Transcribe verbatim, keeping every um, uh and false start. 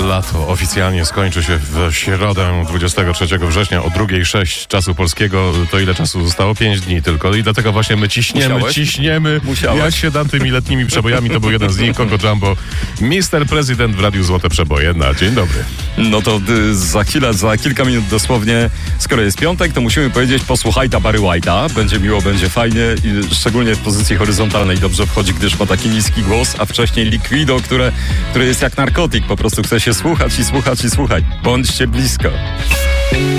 lato oficjalnie skończy się w środę dwudziestego trzeciego września o drugiej sześć czasu polskiego. To ile czasu zostało? Pięć dni tylko. I dlatego właśnie my ciśniemy, Musiałeś? ciśniemy. Musiałeś. Jak się dam tymi letnimi przebojami, to był jeden z nich, Coco Jumbo. mister Prezydent w Radiu Złote Przeboje. Na dzień dobry. No to y, za chwilę, za kilka minut dosłownie, skoro jest piątek, to musimy powiedzieć posłuchaj ta Barry White'a. Będzie miło, będzie fajnie i szczególnie w pozycji horyzontalnej dobrze wchodzi, gdyż ma taki niski głos, a wcześniej Liquido, które, które jest jak narkotyk. Po prostu chce się słuchać i słuchać i słuchać. Bądźcie blisko.